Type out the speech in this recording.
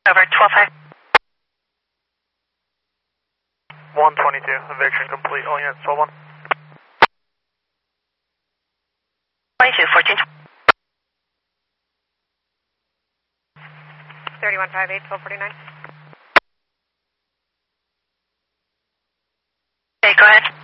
Over 12-5. 122, eviction complete, all units 12-1. 22, 14. 3158, 1249. Okay, go ahead.